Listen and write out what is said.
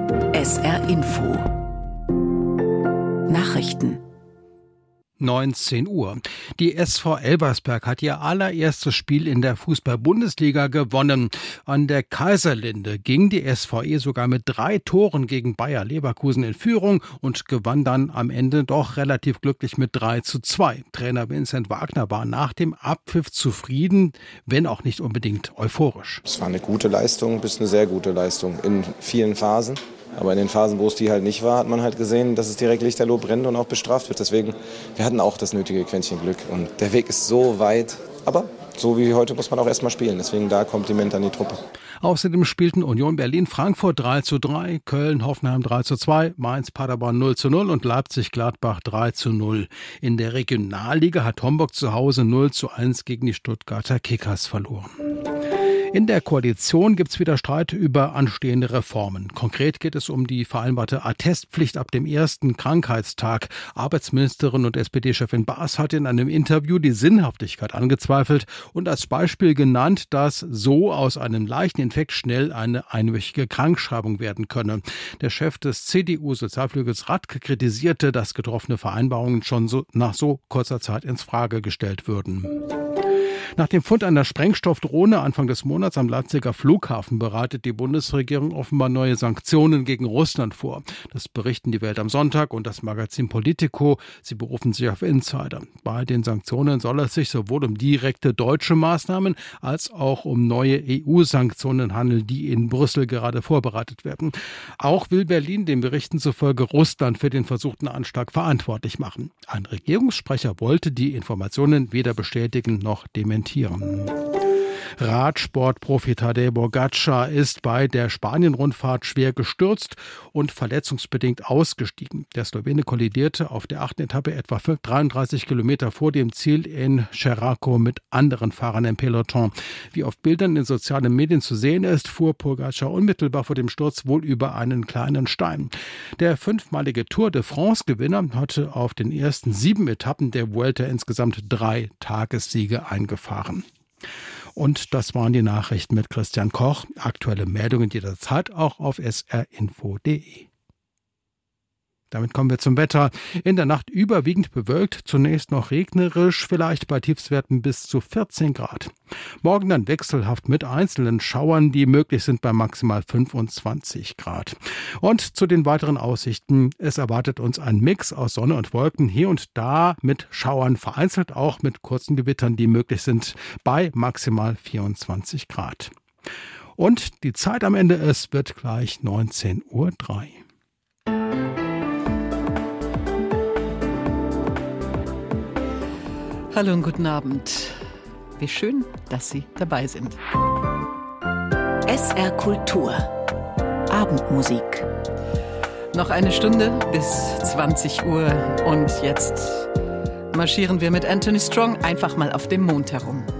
SR Info Nachrichten 19 Uhr. Die SV Elversberg hat ihr allererstes Spiel in der Fußball-Bundesliga gewonnen. An der Kaiserlinde ging die SVE sogar mit 3 Toren gegen Bayer Leverkusen in Führung und gewann dann am Ende doch relativ glücklich mit 3:2. Trainer Vincent Wagner war nach dem Abpfiff zufrieden, wenn auch nicht unbedingt euphorisch. Es war eine gute Leistung bis eine sehr gute Leistung in vielen Phasen. Aber in den Phasen, wo es die halt nicht war, hat man halt gesehen, dass es direkt lichterloh brennt und auch bestraft wird. Deswegen, wir hatten auch das nötige Quäntchen Glück. Und der Weg ist so weit. Aber so wie heute muss man auch erstmal spielen. Deswegen da Kompliment an die Truppe. Außerdem spielten Union Berlin-Frankfurt 3:3, Köln-Hoffenheim 3:2, Mainz-Paderborn 0:0 und Leipzig-Gladbach 3:0. In der Regionalliga hat Homburg zu Hause 0:1 gegen die Stuttgarter Kickers verloren. In der Koalition gibt es wieder Streit über anstehende Reformen. Konkret geht es um die vereinbarte Attestpflicht ab dem ersten Krankheitstag. Arbeitsministerin und SPD-Chefin Baas hat in einem Interview die Sinnhaftigkeit angezweifelt und als Beispiel genannt, dass so aus einem leichten Infekt schnell eine einwöchige Krankschreibung werden könne. Der Chef des CDU-Sozialflügels Radke kritisierte, dass getroffene Vereinbarungen schon nach so kurzer Zeit ins Frage gestellt würden. Nach dem Fund einer Sprengstoffdrohne Anfang des Monats am Leipziger Flughafen bereitet die Bundesregierung offenbar neue Sanktionen gegen Russland vor. Das berichten die Welt am Sonntag und das Magazin Politico. Sie berufen sich auf Insider. Bei den Sanktionen soll es sich sowohl um direkte deutsche Maßnahmen als auch um neue EU-Sanktionen handeln, die in Brüssel gerade vorbereitet werden. Auch will Berlin den Berichten zufolge Russland für den versuchten Anschlag verantwortlich machen. Ein Regierungssprecher wollte die Informationen weder bestätigen noch dementieren. Radsportprofi Tadej Pogačar ist bei der Spanien-Rundfahrt schwer gestürzt und verletzungsbedingt ausgestiegen. Der Slowene kollidierte auf der 8. Etappe etwa 33 Kilometer vor dem Ziel in Xeraco mit anderen Fahrern im Peloton. Wie auf Bildern in sozialen Medien zu sehen ist, fuhr Pogačar unmittelbar vor dem Sturz wohl über einen kleinen Stein. Der 5-malige Tour de France-Gewinner hatte auf den ersten 7 Etappen der Vuelta insgesamt 3 Tagessiege eingefahren. Und das waren die Nachrichten mit Christian Koch. Aktuelle Meldungen jederzeit auch auf srinfo.de. Damit kommen wir zum Wetter. In der Nacht überwiegend bewölkt, zunächst noch regnerisch, vielleicht bei Tiefstwerten bis zu 14 Grad. Morgen dann wechselhaft mit einzelnen Schauern, die möglich sind bei maximal 25 Grad. Und zu den weiteren Aussichten. Es erwartet uns ein Mix aus Sonne und Wolken, hier und da mit Schauern, vereinzelt auch mit kurzen Gewittern, die möglich sind bei maximal 24 Grad. Und die Zeit am Ende, es wird gleich 19:03 Uhr. Hallo und guten Abend. Wie schön, dass Sie dabei sind. SR Kultur. Abendmusik. Noch eine Stunde bis 20 Uhr und jetzt marschieren wir mit Anthony Strong einfach mal auf dem Mond herum.